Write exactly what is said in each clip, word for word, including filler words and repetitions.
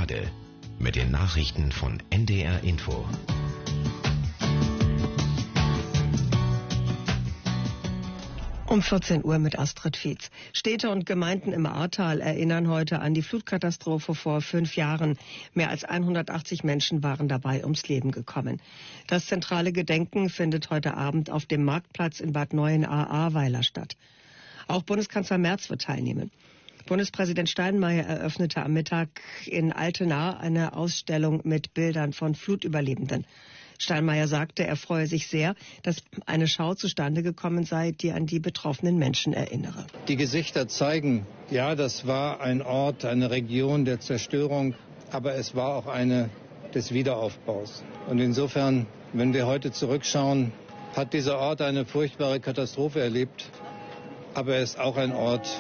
Jade mit den Nachrichten von N D R Info. Um vierzehn Uhr mit Astrid Fietz. Städte und Gemeinden im Ahrtal erinnern heute an die Flutkatastrophe vor fünf Jahren. Mehr als hundertachtzig Menschen waren dabei ums Leben gekommen. Das zentrale Gedenken findet heute Abend auf dem Marktplatz in Bad Neuenahr-Ahrweiler statt. Auch Bundeskanzler Merz wird teilnehmen. Bundespräsident Steinmeier eröffnete am Mittag in Altena eine Ausstellung mit Bildern von Flutüberlebenden. Steinmeier sagte, er freue sich sehr, dass eine Schau zustande gekommen sei, die an die betroffenen Menschen erinnere. Die Gesichter zeigen, ja, das war ein Ort, eine Region der Zerstörung, aber es war auch eine des Wiederaufbaus. Und insofern, wenn wir heute zurückschauen, hat dieser Ort eine furchtbare Katastrophe erlebt, aber er ist auch ein Ort,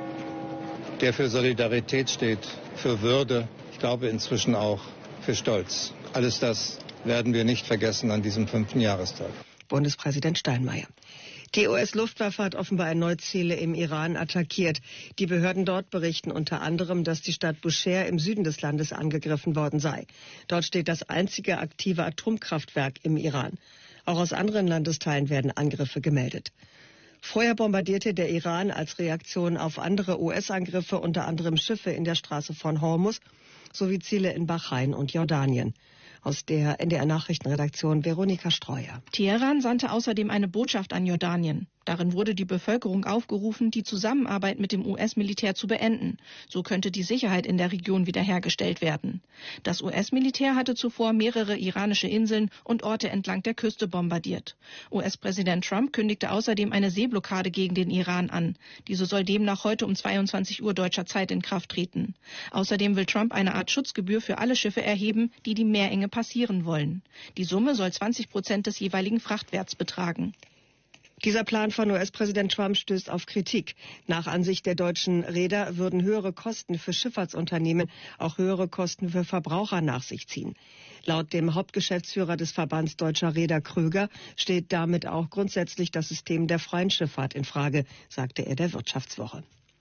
der für Solidarität steht, für Würde, ich glaube inzwischen auch für Stolz. Alles das werden wir nicht vergessen an diesem fünften Jahrestag. Bundespräsident Steinmeier. Die U S-Luftwaffe hat offenbar erneut Ziele im Iran attackiert. Die Behörden dort berichten unter anderem, dass die Stadt Bushehr im Süden des Landes angegriffen worden sei. Dort steht das einzige aktive Atomkraftwerk im Iran. Auch aus anderen Landesteilen werden Angriffe gemeldet. Vorher bombardierte der Iran als Reaktion auf andere U S-Angriffe unter anderem Schiffe in der Straße von Hormuz sowie Ziele in Bahrain und Jordanien. Aus der N D R-Nachrichtenredaktion Veronika Streuer. Teheran sandte außerdem eine Botschaft an Jordanien. Darin wurde die Bevölkerung aufgerufen, die Zusammenarbeit mit dem U S-Militär zu beenden. So könnte die Sicherheit in der Region wiederhergestellt werden. Das U S-Militär hatte zuvor mehrere iranische Inseln und Orte entlang der Küste bombardiert. U S-Präsident Trump kündigte außerdem eine Seeblockade gegen den Iran an. Diese soll demnach heute um zweiundzwanzig Uhr deutscher Zeit in Kraft treten. Außerdem will Trump eine Art Schutzgebühr für alle Schiffe erheben, die die Meerenge passieren wollen. Die Summe soll zwanzig Prozent des jeweiligen Frachtwerts betragen. Dieser Plan von U S-Präsident Trump stößt auf Kritik. Nach Ansicht der deutschen Reeder würden höhere Kosten für Schifffahrtsunternehmen auch höhere Kosten für Verbraucher nach sich ziehen. Laut dem Hauptgeschäftsführer des Verbands Deutscher Reeder Kröger steht damit auch grundsätzlich das System der freien Schifffahrt in Frage, sagte er der Wirtschaftswoche.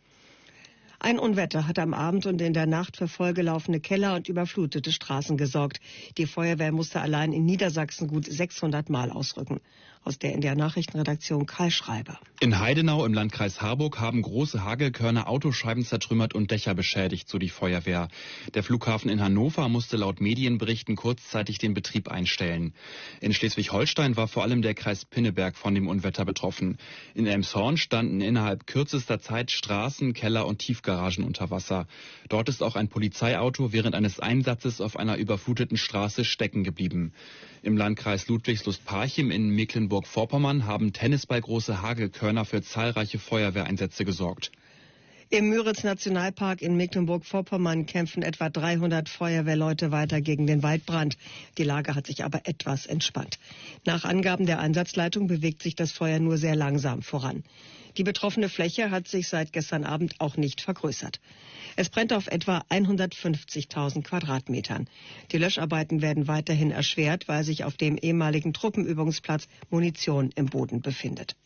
Ein Unwetter hat am Abend und in der Nacht für vollgelaufene Keller und überflutete Straßen gesorgt. Die Feuerwehr musste allein in Niedersachsen gut sechshundert Mal ausrücken. Aus der N D R-Nachrichtenredaktion Karl Schreiber. In Heidenau im Landkreis Harburg haben große Hagelkörner Autoscheiben zertrümmert und Dächer beschädigt, so die Feuerwehr. Der Flughafen in Hannover musste laut Medienberichten kurzzeitig den Betrieb einstellen. In Schleswig-Holstein war vor allem der Kreis Pinneberg von dem Unwetter betroffen. In Elmshorn standen innerhalb kürzester Zeit Straßen, Keller und Tiefgaragen unter Wasser. Dort ist auch ein Polizeiauto während eines Einsatzes auf einer überfluteten Straße stecken geblieben. Im Landkreis Ludwigslust-Parchim in Mecklenburg-Vorpommern haben tennisballgroße Hagelkörner für zahlreiche Feuerwehreinsätze gesorgt. Im Müritz-Nationalpark in Mecklenburg-Vorpommern kämpfen etwa dreihundert Feuerwehrleute weiter gegen den Waldbrand. Die Lage hat sich aber etwas entspannt. Nach Angaben der Einsatzleitung bewegt sich das Feuer nur sehr langsam voran. Die betroffene Fläche hat sich seit gestern Abend auch nicht vergrößert. Es brennt auf etwa hundertfünfzigtausend Quadratmetern. Die Löscharbeiten werden weiterhin erschwert, weil sich auf dem ehemaligen Truppenübungsplatz Munition im Boden befindet.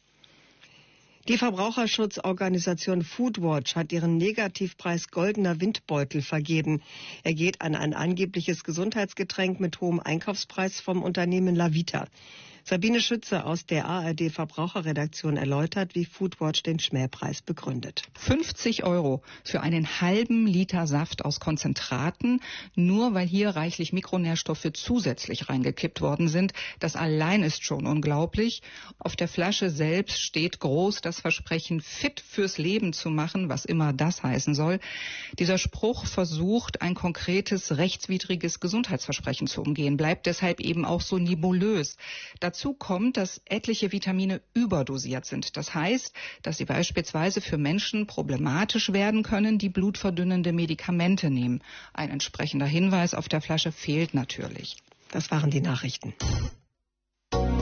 Die Verbraucherschutzorganisation Foodwatch hat ihren Negativpreis Goldener Windbeutel vergeben. Er geht an ein angebliches Gesundheitsgetränk mit hohem Einkaufspreis vom Unternehmen Lavita. Sabine Schütze aus der A R D-Verbraucherredaktion erläutert, wie Foodwatch den Schmähpreis begründet. fünfzig Euro für einen halben Liter Saft aus Konzentraten, nur weil hier reichlich Mikronährstoffe zusätzlich reingekippt worden sind. Das allein ist schon unglaublich. Auf der Flasche selbst steht groß das Versprechen, fit fürs Leben zu machen, was immer das heißen soll. Dieser Spruch versucht, ein konkretes, rechtswidriges Gesundheitsversprechen zu umgehen, bleibt deshalb eben auch so nebulös. Dazu kommt, dass etliche Vitamine überdosiert sind. Das heißt, dass sie beispielsweise für Menschen problematisch werden können, die blutverdünnende Medikamente nehmen. Ein entsprechender Hinweis auf der Flasche fehlt natürlich. Das waren die Nachrichten.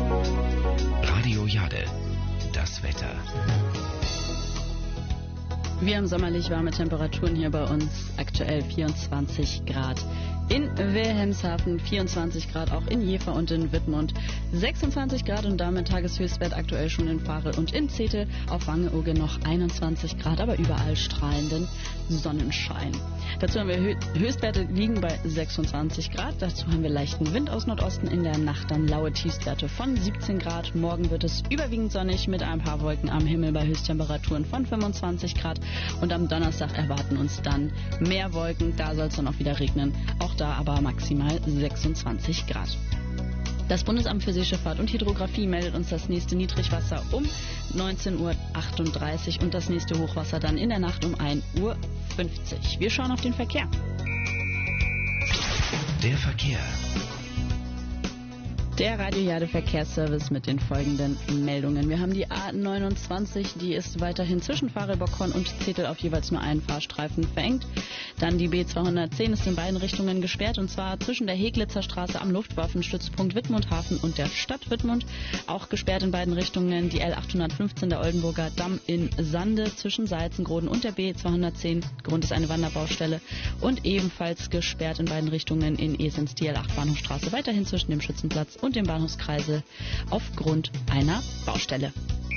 Radio Jade, das Wetter. Wir haben sommerlich warme Temperaturen hier bei uns, aktuell vierundzwanzig Grad. In Wilhelmshaven vierundzwanzig Grad, auch in Jever und in Wittmund sechsundzwanzig Grad und damit Tageshöchstwert aktuell schon in Farel und in Zetel. Auf Wangeoge noch einundzwanzig Grad, aber überall strahlenden Sonnenschein. Dazu haben wir Hö Höchstwerte liegen bei sechsundzwanzig Grad. Dazu haben wir leichten Wind aus Nordosten, in der Nacht dann laue Tiefstwerte von siebzehn Grad. Morgen wird es überwiegend sonnig mit ein paar Wolken am Himmel bei Höchsttemperaturen von fünfundzwanzig Grad. Und am Donnerstag erwarten uns dann mehr Wolken. Da soll es dann auch wieder regnen. Auch da aber maximal sechsundzwanzig Grad. Das Bundesamt für Seeschifffahrt und Hydrographie meldet uns das nächste Niedrigwasser um neunzehn Uhr achtunddreißig und das nächste Hochwasser dann in der Nacht um ein Uhr fünfzig. Wir schauen auf den Verkehr. Der Verkehr. Der Radio-Jade Verkehrsservice mit den folgenden Meldungen. Wir haben die A neunundzwanzig, die ist weiterhin zwischen Farel-Bockhorn und Zetel auf jeweils nur einen Fahrstreifen verengt. Dann die B zweihundertzehn ist in beiden Richtungen gesperrt und zwar zwischen der Heglitzer Straße am Luftwaffenstützpunkt Wittmundhafen und der Stadt Wittmund. Auch gesperrt in beiden Richtungen die L achthundertfünfzehn, der Oldenburger Damm in Sande zwischen Salzengroden und der B zweihundertzehn. Grund ist eine Wanderbaustelle. Und ebenfalls gesperrt in beiden Richtungen in Esens die L acht Bahnhofstraße weiterhin zwischen dem Schützenplatz und dem Bahnhofskreisel aufgrund einer Baustelle.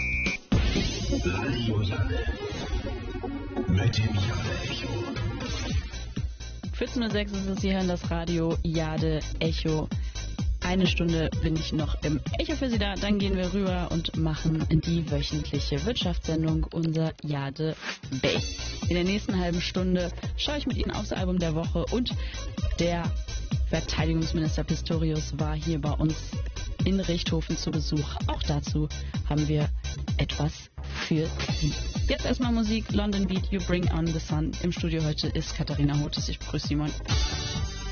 Radio Jade. Mit dem Jade Echo. vierzehn Uhr sechs ist es, Sie hören das Radio Jade Echo. Eine Stunde bin ich noch im Echo für Sie da. Dann gehen wir rüber und machen die wöchentliche Wirtschaftssendung, unser Jade Base. In der nächsten halben Stunde schaue ich mit Ihnen aufs Album der Woche und der Verteidigungsminister Pistorius war hier bei uns in Richthofen zu Besuch. Auch dazu haben wir etwas für Sie. Jetzt erstmal Musik, London Beat, You Bring On The Sun. Im Studio heute ist Katharina Hotes. Ich begrüße Sie, moin.